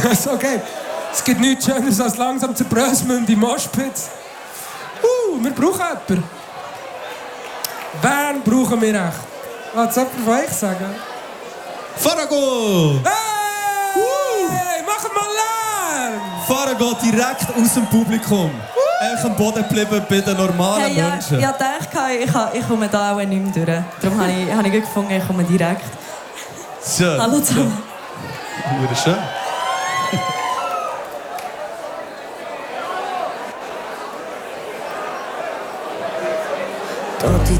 So geht. Es gibt nichts Schöneres als langsam zu Brösmünd im Moschpitz. Wir brauchen jemanden. Wen brauchen wir echt? Was soll jemand von euch sagen? Farago! Hey! Macht mal Lärm! Farago direkt aus dem Publikum. Echt am Boden geblieben bei den normalen Menschen. Ja, ich komme da auch nicht mehr durch. Darum habe ich gefunden, ich komme direkt. Schön. Hallo zusammen. Wunderschön. Tutti